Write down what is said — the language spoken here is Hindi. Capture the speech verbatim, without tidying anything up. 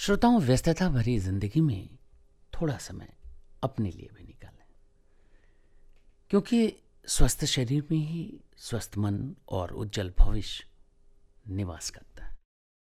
श्रोताओं, व्यस्तता भरी जिंदगी में थोड़ा समय अपने लिए भी निकालें, क्योंकि स्वस्थ शरीर में ही स्वस्थ मन और उज्जवल भविष्य निवास करता है।